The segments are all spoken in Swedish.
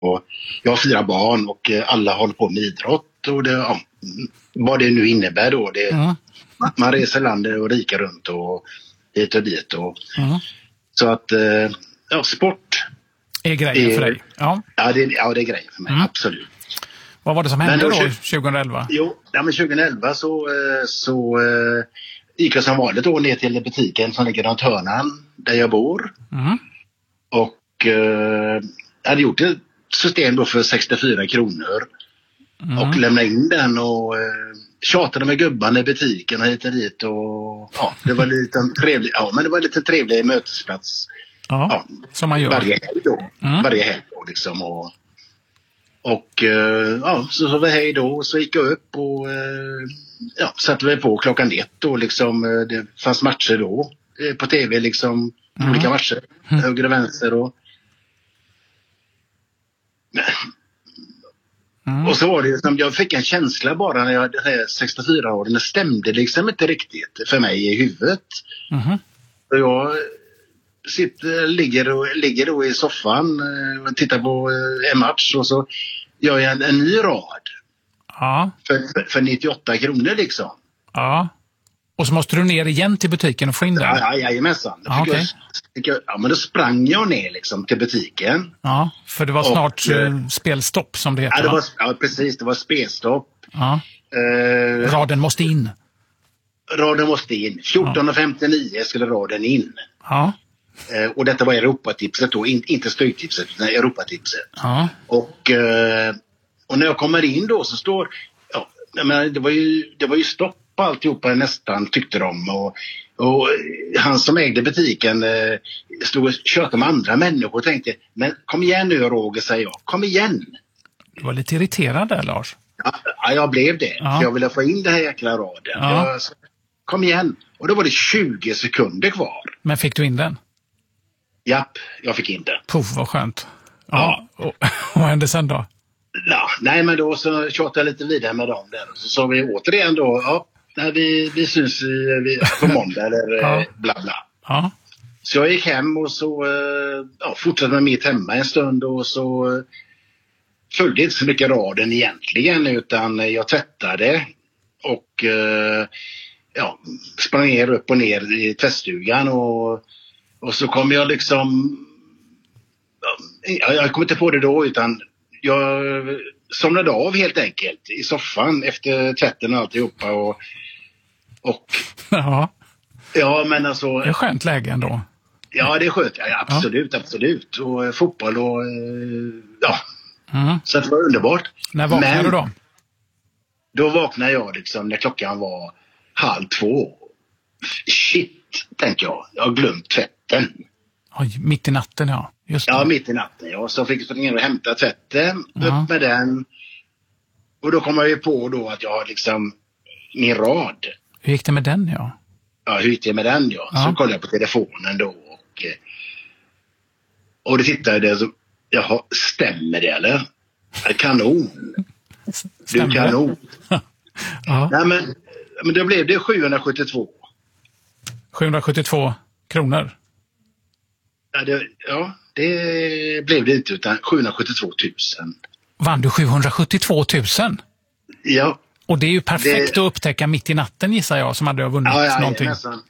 Och jag har 4 barn och alla håller på med idrott. Och det, ja, vad det nu innebär då. Man reser landet och rika runt och hit och dit. Och, så att sport är grejer för dig? Ja, det är grejer för mig, absolut. Vad var det som hände då 2011? Jo, men 2011 så gick jag som vanligt då ner till butiken som ligger runt hörnan där jag bor. Och hade gjort ett system då för 64 kronor. Och lämnade in den och tjatade med gubbarna i butiken och hit och dit. Och, ja, det var lite trevlig mötesplats. Ja, som man gör. Varje helg då. Varje helg då liksom. Och så sa vi hej då och så gick jag upp och satte vi på klockan 1 då liksom. Det fanns matcher då på tv liksom. Olika matcher. Höger och vänster och och så var det som jag fick en känsla bara när jag hade 64 år. Det stämde liksom inte riktigt för mig i huvudet. Och jag ligger då i soffan och tittar på en match och så gör jag en ny rad. Ja. För 98 kronor liksom. Ja. Och så måste du ner igen till butiken och få in den? Ja, jajamensan. Men då sprang jag ner liksom till butiken. Ja, för det var snart spelstopp som det heter. Ja, precis. Det var spelstopp. Ja. Raden måste in. Raden måste in. 14.59 skulle raden in. Ja. Och detta var Europatipset då, inte Stryktipset utan Europatipset. Ja. Och när jag kommer in då så står det var ju stopp på alltihopa nästan tyckte de och han som ägde butiken stod och tjötade med andra människor och tänkte, men kom igen nu Roger, säger jag, kom igen. Du var lite irriterad där, Lars. Ja, jag blev det. För jag ville få in den här jäkla raden. Kom igen. Och då var det 20 sekunder kvar. Men fick du in den? Japp, jag fick in den. Puff, vad skönt. Ja. Och vad hände sen då? Ja, nej, men då så tjatade jag lite vidare med dem där. Så sa vi återigen då, vi syns på måndag eller bla bla. Ja. Så jag gick hem och så fortsatte med mitt hemma en stund och så följde inte så mycket raden egentligen utan jag tvättade och sprang ner upp och ner i tvättstugan och så kom jag liksom jag kom inte på det då utan jag somnade av helt enkelt i soffan efter tvätten och alltihopa och ja men alltså det är skönt läge ändå. Ja, det är skönt. Ja, absolut. Och fotboll och så det var underbart. När vaknade du då? Då vaknade jag liksom när klockan var 1:30. Shit, tänkte jag. Jag har glömt tvätten. Oj, mitt i natten, ja. Just det. Ja, mitt i natten, ja. Så fick jag springa och hämta tvätten, upp med den. Och då kom jag ju på då att jag har liksom min rad. Hur gick det med den, ja? Ja, hur gick det med den, ja. Så kollade jag på telefonen då och det tittade där så, jaha, stämmer det eller? Kanon. Stämmer du kanon. Ja. Nej, men då blev det 772. 772 kronor? Det blev det inte utan 772 000. Vann du 772 000? Ja. Och det är ju perfekt att upptäcka mitt i natten gissar jag som hade vunnit någonting.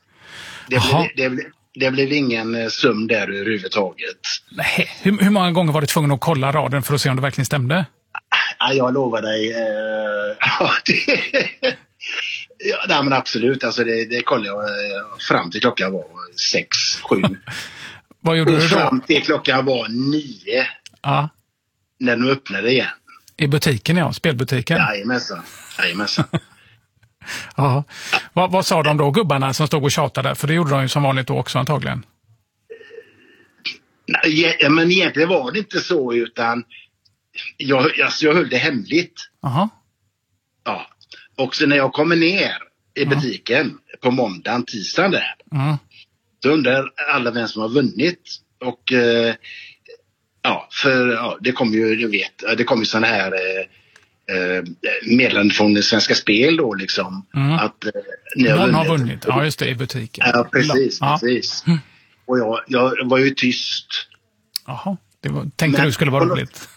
Det blev ingen sum där överhuvudtaget. Nej. Hur många gånger var du tvungen att kolla raden för att se om det verkligen stämde? Ja, jag lovar dig. Nej, men absolut. Alltså det kollade jag fram till klockan var 6-7. Vad gjorde du då? Fram till klockan var 9. Ja. När de öppnade igen. I butiken, ja. Spelbutiken. Jajamensan. Ja. Vad sa de då, gubbarna som stod och tjatade? För det gjorde de ju som vanligt då också antagligen. Nej, men egentligen var det inte så utan jag höll det hemligt. Aha. Ja. Och så när jag kommer ner i butiken på måndagen, tisdagen där. Så undrar alla vem som har vunnit. Och det kommer ju, det kommer ju sådana här meddelanden från Svenska Spel då liksom. Att någon har vunnit, ja just det, i butiken. Ja, precis. Och jag var ju tyst. Jaha, tänkte du skulle vara roligt.